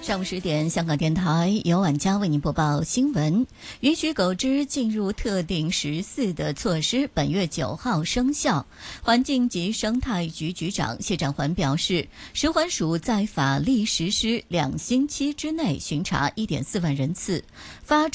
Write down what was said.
上午10点，香港电台由婉佳为您播报新闻。允许狗只进入特定14的措施本月9号生效。环境及生态局局长谢展寰表示，食环署在法例实施2星期之内巡查1.4万人次，发